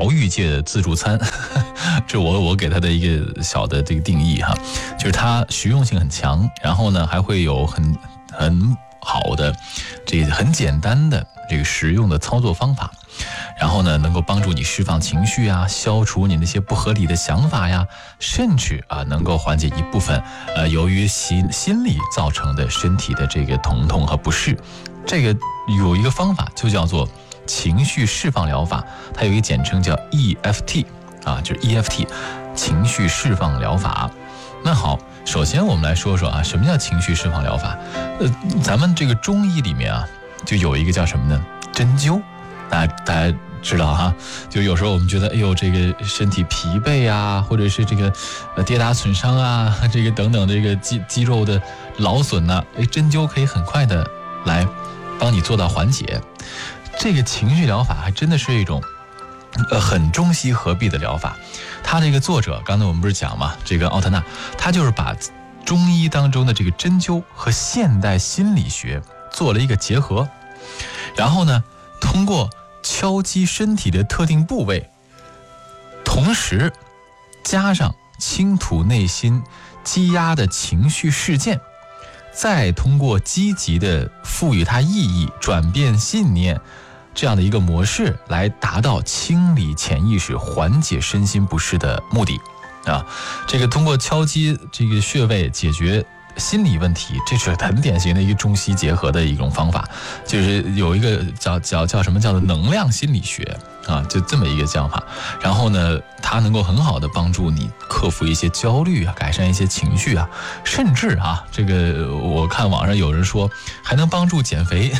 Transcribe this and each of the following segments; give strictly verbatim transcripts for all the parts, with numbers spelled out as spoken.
疗愈界的自助餐，这我我给它的一个小的这个定义哈，就是它实用性很强，然后呢还会有很很好的这个很简单的这个实用的操作方法，然后呢能够帮助你释放情绪啊，消除你那些不合理的想法呀，甚至啊能够缓解一部分呃由于心心理造成的身体的这个疼痛和不适。这个有一个方法就叫做情绪释放疗法，它有一个简称叫 E F T 啊，就是 E F T 情绪释放疗法。那好，首先我们来说说啊，什么叫情绪释放疗法？呃，咱们这个中医里面啊，就有一个叫什么呢？针灸，大家大家知道哈，就有时候我们觉得，哎呦，这个身体疲惫啊，或者是这个呃跌打损伤啊，这个等等的这个肌肌肉的劳损呐、啊，哎，针灸可以很快的来帮你做到缓解。这个情绪疗法还真的是一种呃很中西合璧的疗法。他这个作者刚才我们不是讲嘛，这个奥特纳他就是把中医当中的这个针灸和现代心理学做了一个结合，然后呢通过敲击身体的特定部位，同时加上倾吐内心积压的情绪事件，再通过积极的赋予它意义，转变信念这样的一个模式，来达到清理潜意识、缓解身心不适的目的啊。这个通过敲击这个穴位解决心理问题，这是很典型的一个中西结合的一种方法，就是有一个叫叫叫什么叫做能量心理学啊，就这么一个讲法。然后呢，它能够很好的帮助你克服一些焦虑啊，改善一些情绪啊，甚至啊，这个我看网上有人说还能帮助减肥。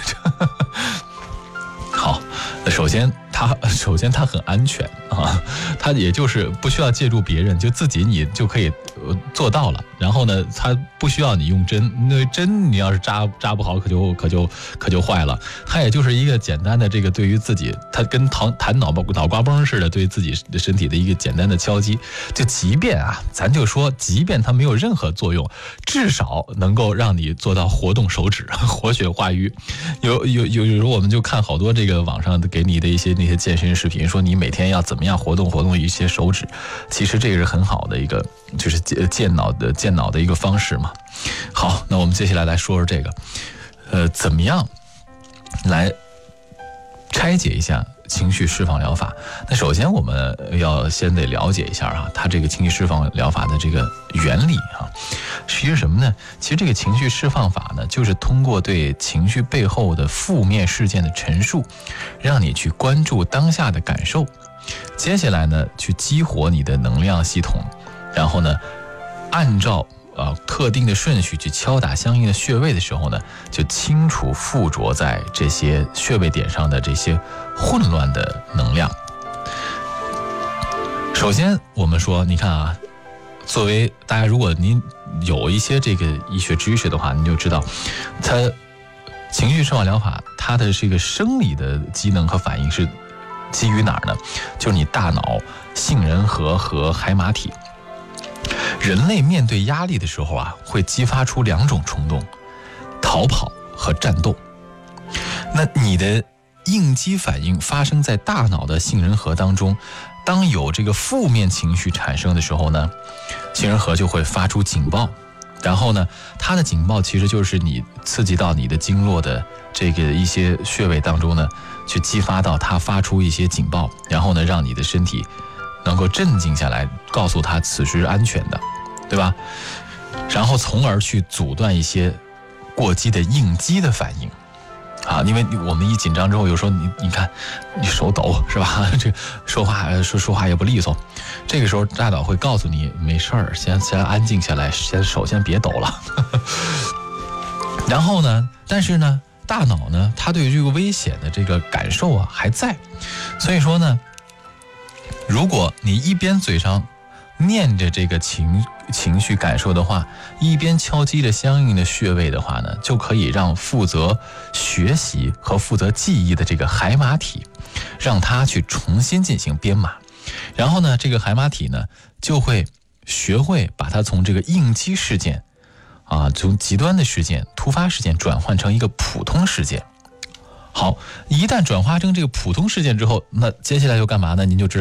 好，首先它首先它很安全啊，它也就是不需要借助别人，就自己你就可以做到了。然后呢，它不需要你用针，那针你要是扎扎不好，可就可就可就坏了。它也就是一个简单的这个对于自己，它跟弹弹脑脑瓜崩似的，对自己的身体的一个简单的敲击。就即便啊，咱就说，即便它没有任何作用，至少能够让你做到活动手指，活血化瘀。有有有有时候我们就看好多这个网上给你的一些那些健身视频，说你每天要怎么样活动活动一些手指，其实这个是很好的一个就是健脑的健脑的一个方式嘛。好，那我们接下来来说说这个，呃，怎么样来拆解一下情绪释放疗法。那首先我们要先得了解一下啊，它这个情绪释放疗法的这个原理啊，其实什么呢？其实这个情绪释放法呢，就是通过对情绪背后的负面事件的陈述，让你去关注当下的感受，接下来呢，去激活你的能量系统，然后呢，按照呃特定的顺序去敲打相应的穴位的时候呢，就清除附着在这些穴位点上的这些混乱的能量。首先我们说，你看啊，作为大家如果您有一些这个医学知识的话，你就知道它情绪释放疗法它的这个生理的机能和反应是基于哪儿呢？就是你大脑杏仁核和海马体。人类面对压力的时候啊，会激发出两种冲动，逃跑和战斗。那你的应激反应发生在大脑的杏仁核当中，当有这个负面情绪产生的时候呢，杏仁核就会发出警报，然后呢，它的警报其实就是你刺激到你的经络的这个一些穴位当中呢，去激发到它发出一些警报，然后呢，让你的身体能够镇静下来，告诉他此时安全的，对吧？然后从而去阻断一些过激的应激的反应啊，因为我们一紧张之后，有时候你你看你手抖是吧？这说话说说话也不利索，这个时候大脑会告诉你没事儿，先先安静下来，先手先别抖了。然后呢，但是呢，大脑呢，它对于这个危险的这个感受啊还在，所以说呢，如果你一边嘴上念着这个情情绪感受的话，一边敲击着相应的穴位的话呢，就可以让负责学习和负责记忆的这个海马体，让它去重新进行编码。然后呢，这个海马体呢，就会学会把它从这个应激事件啊，从极端的事件、突发事件转换成一个普通事件。好，一旦转化成这个普通事件之后，那接下来就干嘛呢？您就知道了，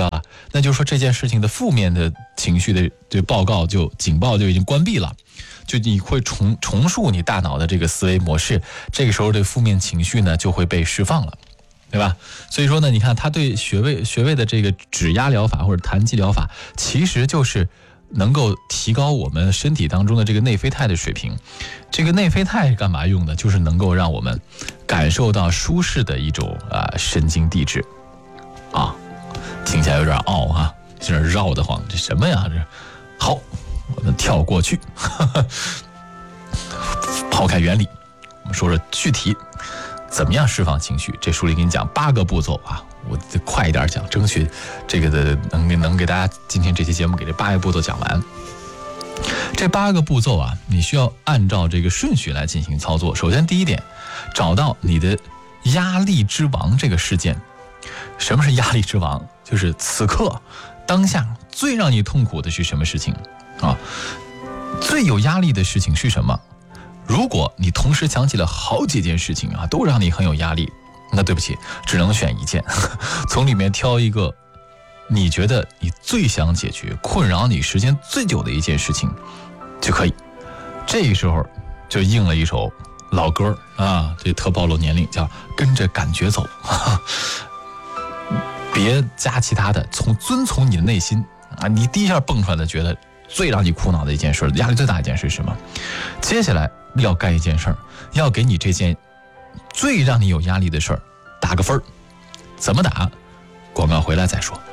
那就是说这件事情的负面的情绪的这报告就警报就已经关闭了，就你会重重塑你大脑的这个思维模式，这个时候的负面情绪呢就会被释放了，对吧？所以说呢，你看他对穴位穴位的这个指压疗法或者弹击疗法，其实就是能够提高我们身体当中的这个内啡肽的水平。这个内啡肽是干嘛用的？就是能够让我们感受到舒适的一种啊神经递质啊，听起来有点傲啊，有点绕得慌，这什么呀？这好，我们跳过去，呵呵抛开原理，我们说说具体怎么样释放情绪。这书里给你讲八个步骤啊，我快一点讲，争取这个的能能给大家今天这期节目给这八个步骤讲完。这八个步骤啊，你需要按照这个顺序来进行操作。首先第一点，找到你的压力之王这个事件。什么是压力之王？就是此刻当下最让你痛苦的是什么事情啊？最有压力的事情是什么？如果你同时想起了好几件事情啊，都让你很有压力，那对不起，只能选一件，从里面挑一个你觉得你最想解决、困扰你时间最久的一件事情就可以。这个时候就应了一首老歌啊，这特暴露年龄，叫跟着感觉走，别加其他的，从遵从你的内心啊，你第一下蹦出来的觉得最让你苦恼的一件事，压力最大一件事是什么？接下来要干一件事儿，要给你这件最让你有压力的事儿打个分儿，怎么打？广告回来再说。